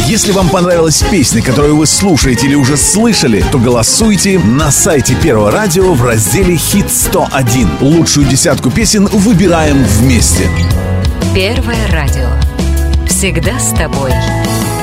Если вам понравилась песня, которую вы слушаете или уже слышали, то голосуйте на сайте Первого радио в разделе «Хит 101». Лучшую десятку песен выбираем вместе. Первое радио. Всегда с тобой.